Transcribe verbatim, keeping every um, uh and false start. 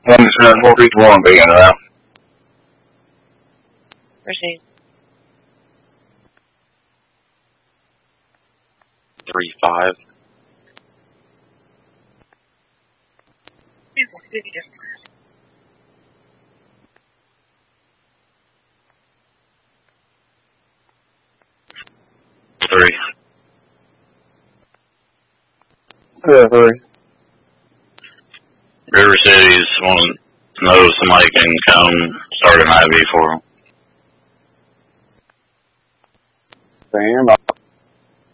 Henderson, four fifty-one being around. Proceed. Three five. Three. Yeah, three. River City's want to know if somebody can come start an I V for them. Stand by.